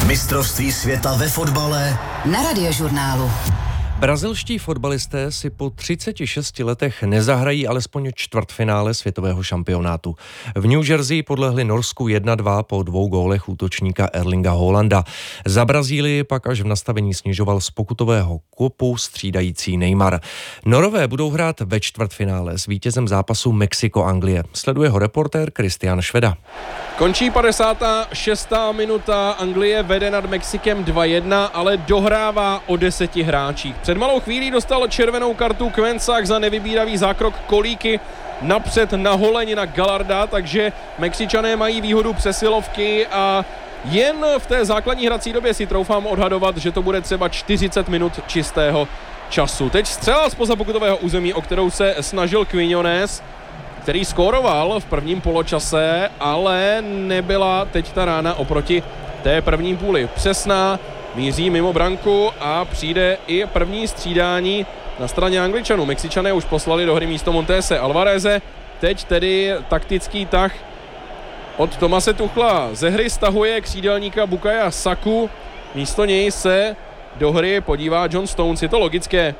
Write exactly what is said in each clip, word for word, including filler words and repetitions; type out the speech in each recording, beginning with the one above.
Mistrovství světa ve fotbale na Radiožurnálu. Brazilští fotbalisté si po třiceti šesti letech nezahrají alespoň čtvrtfinále světového šampionátu. V New Jersey podlehli Norsku jedna dva po dvou gólech útočníka Erlinga Haalanda. Za Brazílii pak až v nastavení snižoval z pokutového kopu střídající Neymar. Norové budou hrát ve čtvrtfinále s vítězem zápasu Mexiko-Anglie. Sleduje ho reportér Kristián Šveda. Končí padesátá šestá minuta, Anglie vede nad Mexikem dva jedna, ale dohrává o deseti hráčích. Před malou chvílí dostal červenou kartu Quensach za nevybíravý zákrok kolíky napřed na holeň na Gallarda, takže Mexičané mají výhodu přesilovky a jen v té základní hrací době si troufám odhadovat, že to bude třeba čtyřicet minut čistého času. Teď střela zpoza pokutového území, o kterou se snažil Quiñones, který skóroval v prvním poločase, ale nebyla teď ta rána oproti té první půli přesná, míří mimo branku a přijde i první střídání na straně Angličanů. Mexičané už poslali do hry místo Montese Alvareze, teď tedy taktický tah od Tomase Tuchla. Ze hry stahuje křídelníka Bukaya Saku, místo něj se do hry podívá John Stones. Je to logické,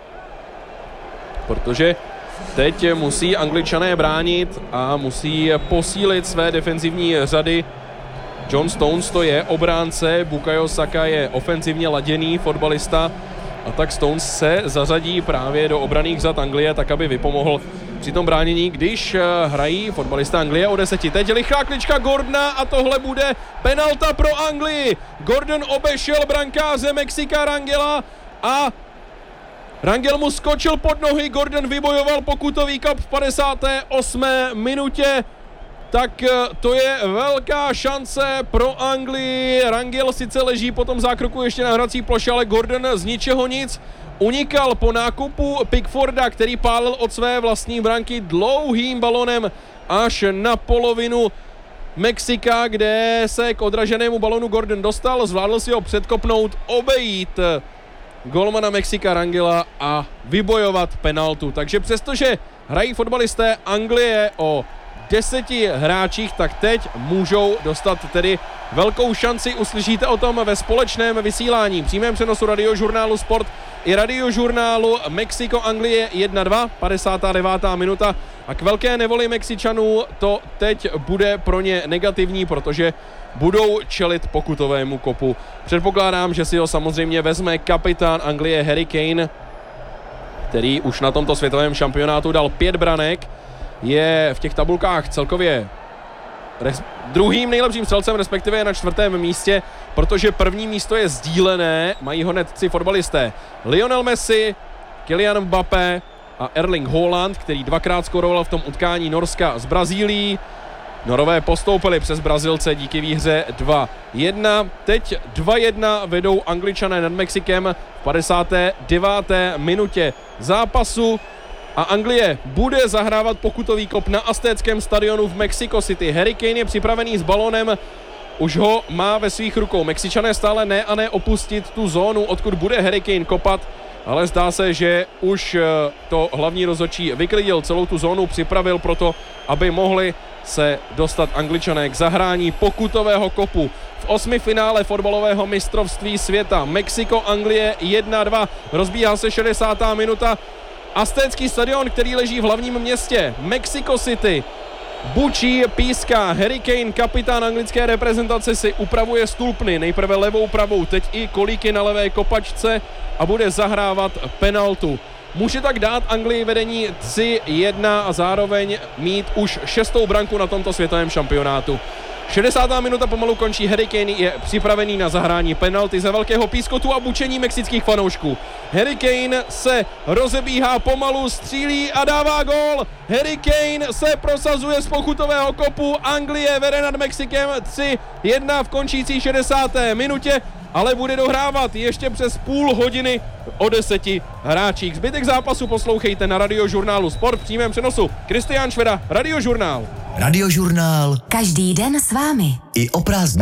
protože teď musí Angličané bránit a musí posílit své defenzivní řady. John Stones to je obránce, Bukayo Saka je ofenzivně laděný fotbalista a tak Stones se zařadí právě do obranných řad Anglie, tak aby vypomohl při tom bránění, když hrají fotbalista Anglie o deseti. Teď lichá klička Gordona a tohle bude penalta pro Anglii. Gordon obešel brankáře Mexika Rangela a Rangel mu skočil pod nohy, Gordon vybojoval pokutový kop v padesáté osmé minutě. Tak to je velká šance pro Anglii. Rangel sice leží po tom zákroku ještě na hrací ploše, ale Gordon z ničeho nic unikal po nákupu Pickforda, který pálil od své vlastní branky dlouhým balonem až na polovinu Mexika, kde se k odraženému balonu Gordon dostal, zvládl si ho předkopnout, obejít golmana Mexika Rangela a vybojovat penaltu. Takže přestože hrají fotbalisté Anglie o deseti hráčích, tak teď můžou dostat tedy velkou šanci. Uslyšíte o tom ve společném vysílání, přímém přenosu Radiožurnálu Sport i Radiožurnálu Mexiko-Anglie jedna dva, padesátá devátá minuta. A k velké nevoli Mexičanů to teď bude pro ně negativní, protože budou čelit pokutovému kopu. Předpokládám, že si ho samozřejmě vezme kapitán Anglie Harry Kane, který už na tomto světovém šampionátu dal pět branek. Je v těch tabulkách celkově res- druhým nejlepším střelcem, respektive je na čtvrtém místě, protože první místo je sdílené, mají ho hned tři fotbalisté. Lionel Messi, Kylian Mbappé a Erling Haaland, který dvakrát skoroval v tom utkání Norska s Brazílií. Norové postoupili přes Brazilce díky výhře dva jedna. Teď dva jedna vedou Angličané nad Mexikem v padesáté deváté minutě zápasu. A Anglie bude zahrávat pokutový kop na Aztéckém stadionu v Mexico City. Harry Kane je připravený s balonem, už ho má ve svých rukou. Mexičané stále ne a ne opustit tu zónu, odkud bude Harry Kane kopat, ale zdá se, že už to hlavní rozhodčí vyklidil celou tu zónu, připravil proto, aby mohli se dostat Angličané k zahrání pokutového kopu. V osmifinále fotbalového mistrovství světa Mexiko-Anglie jedna dva. Rozbíhá se šedesátá minuta. Aztécký stadion, který leží v hlavním městě Mexico City, bučí, píská. Harry Kane, kapitán anglické reprezentace, si upravuje stulpny, nejprve levou, pravou, teď i kolíky na levé kopačce a bude zahrávat penaltu. Může tak dát Anglii vedení tři jedna a zároveň mít už šestou branku na tomto světovém šampionátu. šedesátá minuta pomalu končí, Harry Kane je připravený na zahrání penalty za velkého pískotu a bučení mexických fanoušků. Harry Kane se rozebíhá pomalu, střílí a dává gól. Harry Kane se prosazuje z pokutového kopu, Anglie vede nad Mexikem tři jedna v končící šedesáté minutě, ale bude dohrávat ještě přes půl hodiny o deseti hráčích. Zbytek zápasu poslouchejte na Radiožurnálu Sport v přímém přenosu. Kristián Šveda, Radiožurnál. Radiožurnál. Každý den s vámi. I o prázdninách.